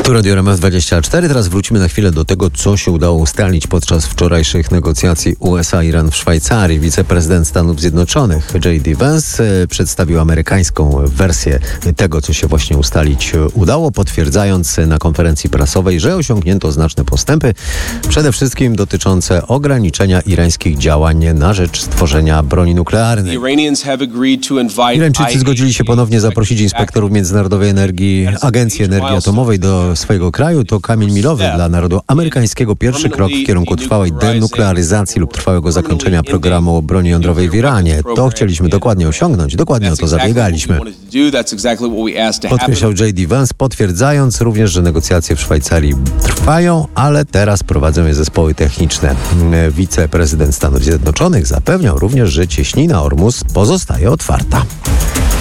Tu Radio RMF24. Teraz wrócimy na chwilę do tego, co się udało ustalić podczas wczorajszych negocjacji USA-Iran w Szwajcarii. Wiceprezydent Stanów Zjednoczonych J.D. Vance przedstawił amerykańską wersję tego, co się właśnie ustalić udało, potwierdzając na konferencji prasowej, że osiągnięto znaczne postępy, przede wszystkim dotyczące ograniczenia irańskich działań na rzecz stworzenia broni nuklearnej. Irańczycy zgodzili się ponownie zaprosić inspektorów Międzynarodowej Agencji Energii Atomowej do swojego kraju. To kamień milowy dla narodu amerykańskiego. Pierwszy krok w kierunku trwałej denuklearyzacji lub trwałego zakończenia programu broni jądrowej w Iranie. To chcieliśmy dokładnie osiągnąć. Dokładnie o to zabiegaliśmy. Podkreślał J.D. Vance, potwierdzając również, że negocjacje w Szwajcarii trwają, ale teraz prowadzą je zespoły techniczne. Wiceprezydent Stanów Zjednoczonych zapewniał również, że cieśnina Ormus pozostaje otwarta.